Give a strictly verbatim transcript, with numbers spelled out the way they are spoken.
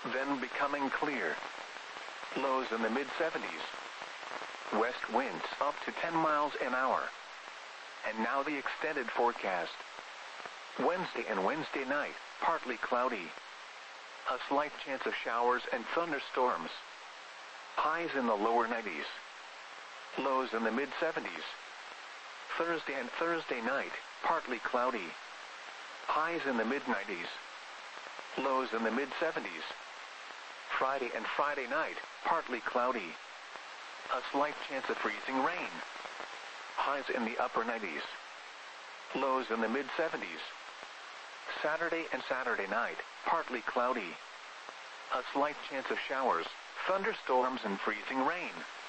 then becoming clear. Lows in the mid seventies. West winds up to ten miles an hour. And now the extended forecast. Wednesday and Wednesday night, partly cloudy. A slight chance of showers and thunderstorms. Highs in the lower nineties. Lows in the mid seventies. Thursday and Thursday night, partly cloudy. Highs in the mid nineties. Lows in the mid seventies. Friday and Friday night, partly cloudy. A slight chance of freezing rain. Highs in the upper nineties. Lows in the mid seventies. Saturday and Saturday night, partly cloudy. A slight chance of showers, thunderstorms and freezing rain.